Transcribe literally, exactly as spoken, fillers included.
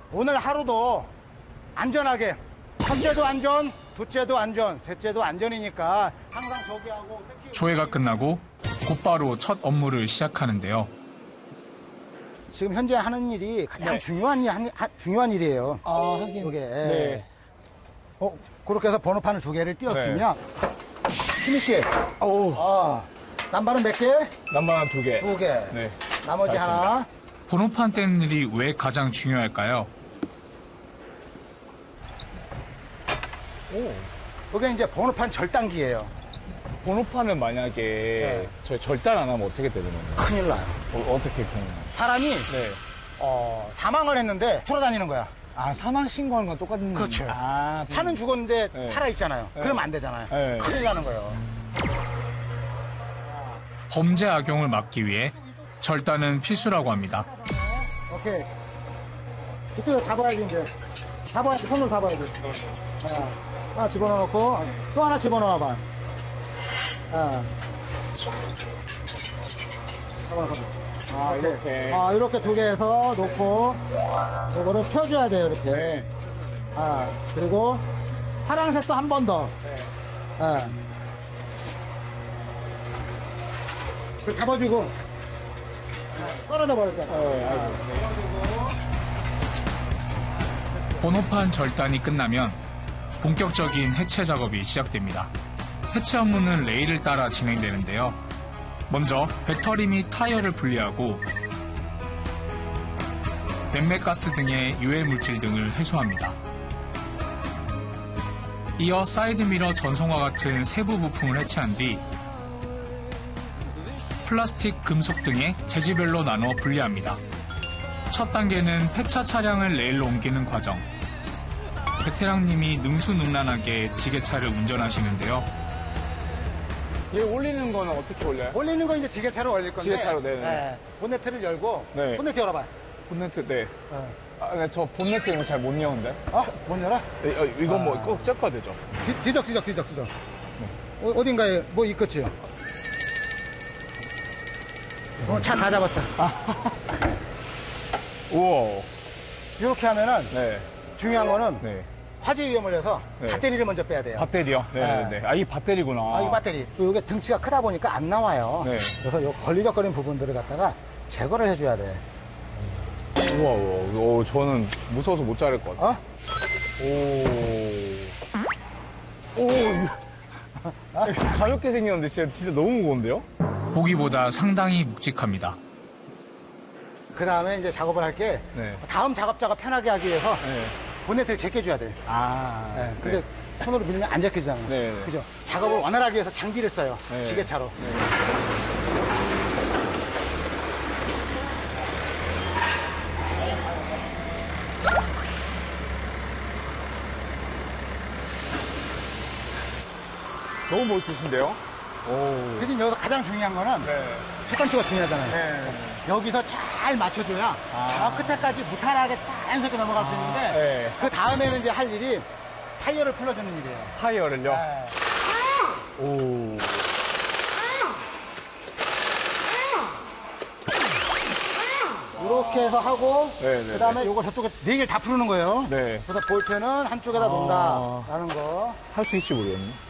오늘 하루도 안전하게 첫째도 안전, 둘째도 안전, 셋째도 안전이니까 항상 저기 하고 조회가 끝나고 곧바로 첫 업무를 시작하는데요. 지금 현재 하는 일이 가장 네. 중요한, 일, 한- 하- 중요한 일이에요. 아, 하긴. 이게. 네. 어, 그렇게 해서 번호판을 두 개를 띄웠으면 힘있게. 어우, 아, 남발은 몇 개? 남반 두 개. 두 개. 네. 나머지 알겠습니다. 하나. 번호판 떼는 일이 왜 가장 중요할까요? 오. 그게 이제 번호판 절단기예요. 번호판을 만약에 네. 저희 절단 안 하면 어떻게 되는 건가요? 큰일 나요. 어, 어떻게 되는 거예요? 사람이 네. 어, 사망을 했는데 돌아다니는 거야. 아, 사망 신고하는 건 똑같은 그렇죠. 아, 차는 죽었는데 네. 살아있잖아요. 네. 그러면 안 되잖아요. 네. 큰일 나는 거예요. 범죄 악용을 막기 위해 절단은 필수라고 합니다. 오케이. 이쪽에 잡아야지, 이제. 잡아야지, 손으로 잡아야지. 하나, 하나 집어넣고, 또 하나 집어넣어봐. 아. 잡아서. 아, 이렇게. 아, 이렇게 두 개에서 놓고, 이거를 펴줘야 돼요, 이렇게. 네. 아, 그리고 파란색도 한 번 더. 네. 아. 그 잡아주고, 떨어져 버렸잖아. 네, 알겠습니다. 번호판 절단이 끝나면 본격적인 해체 작업이 시작됩니다. 해체 업무는 레일을 따라 진행되는데요. 먼저 배터리 및 타이어를 분리하고 냉매가스 등의 유해 물질 등을 해소합니다. 이어 사이드미러 전송과 같은 세부 부품을 해체한 뒤 플라스틱, 금속 등의 재질별로 나누어 분리합니다. 첫 단계는 폐차 차량을 레일로 옮기는 과정. 베테랑님이 능수능란하게 지게차를 운전하시는데요. 얘 올리는 거는 어떻게 올려요? 올리는 건 이제 지게차로 올릴 건데. 지게차로, 네네. 본네트를 열고, 네. 본네트 열어봐. 본네트, 네. 어. 아, 네, 저 본네트 이런 거 잘 못 여는데. 어? 못 열어? 네, 어, 이건 아. 뭐 꼭 째까 되죠? 뒤, 뒤적, 뒤적, 뒤적, 뒤적. 어, 어딘가에 뭐 있겠지? 어, 차 다 잡았다. 우와. 이렇게 하면은 네. 중요한 거는 네. 화재 위험을 해서 네. 배터리를 먼저 빼야 돼요. 배터리요? 네네네. 네. 아, 이 배터리구나. 아, 이 배터리. 또 이게 등치가 크다 보니까 안 나와요. 네. 그래서 요 걸리적거리는 부분들을 갖다가 제거를 해줘야 돼. 우와, 우와. 오, 저는 무서워서 못 자를 것 같아요. 어? 오. 오, 이거. 가볍게 생겼는데 진짜, 진짜 너무 무거운데요? 보기보다 상당히 묵직합니다. 그 다음에 이제 작업을 할 게 네. 다음 작업자가 편하게 하기 위해서 네. 본네트를 제껴줘야 돼. 아. 네. 근데 손으로 밀면 안 제껴지잖아. 네, 네. 그죠? 작업을 원활하게 위해서 장비를 써요. 네. 지게차로. 네. 너무 멋있으신데요? 오. 근데 여기서 가장 중요한 거는 네. 첫 번째가 중요하잖아요. 네. 여기서 잘 맞춰줘야 아. 저 끝에까지 무탈하게 자연스럽게 넘어갈 수 있는데 네. 그 다음에는 이제 할 일이 타이어를 풀어주는 일이에요. 타이어를요? 네. 오. 이렇게 해서 하고 네, 네, 그 다음에 요거 저쪽에 네 개를 다 푸는 거예요. 네. 그래서 볼트는 한쪽에다 아. 놓는다라는 거. 할 수 있을지 모르겠네.